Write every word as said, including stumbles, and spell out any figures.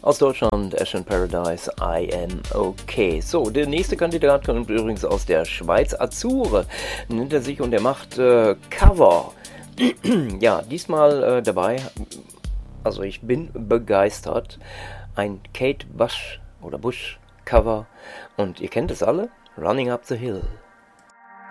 Aus Deutschland, Ashen Paradise, I Am Okay. So, der nächste Kandidat kommt übrigens aus der Schweiz. Azure nennt er sich und er macht äh, Cover. Ja, diesmal äh, dabei, also ich bin begeistert, ein Kate Bush oder Bush Cover und ihr kennt es alle, Running Up the Hill.